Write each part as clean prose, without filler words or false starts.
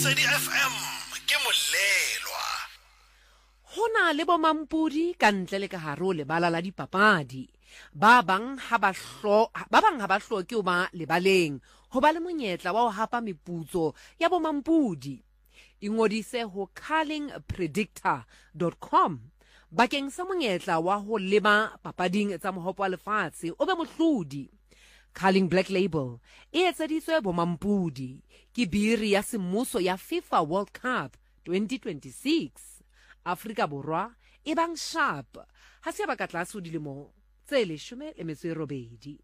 Lesedi FM ke molelwa. Hona le bo mampudi ka ntle le ka hare le bala la dipapadi. Ba bang ha ba hloke ho ba lebaleng ho ba le monyetla wa ho hapa meputso ya bo mampudi. Ingodise ho carlingpredictor.com bakeng sa monyetla wa ho leba papading tsa mohopo wa lefatshe o be mohlodi. Carling Black Label e etseditswe bo mampudi ke biri ya semmuso ya FIFA World Cup 2026. Afrika Borwa e bang sharp ha se ba ka tlase ho dilemo tse 18.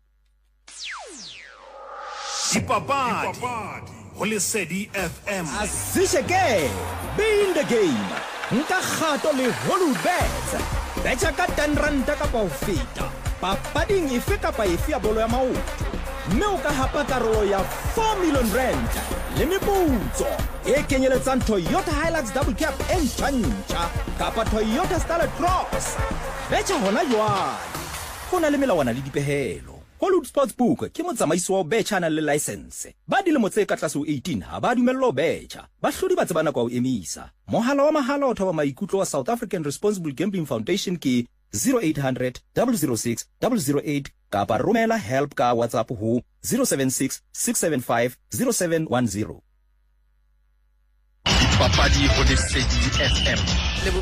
Dipapadi ho Lesedi FM. Asisheke be in the game. Nka kgato le Holubet. Betcha ka 10 ranta ka ho feta. Papading efe kapa efe ya bolo ya maoto. Mme o ka hapa karolo ya 4 million rand. Le meputso e kenyeletsang Toyota Hilux Double Cab e ntjha kapa Toyota Starlet Cross. Betcha hona jwale. Ho na le melawana le dipehelo. Hollywood Sportsbook ke motsamaisi wa betcha na le license. Ba dilemo tse ka tlase ho 18 ha ba dumellwa betcha. Ba hlodi ba tsebana kwa ho emisa. Mohala wa mahala o thoba maikutlo wa South African Responsible Gambling Foundation ke 0800 006 008 kapa romela help ka WhatsApp ho 076 675 0710. Dipapadi ho Lesedi FM.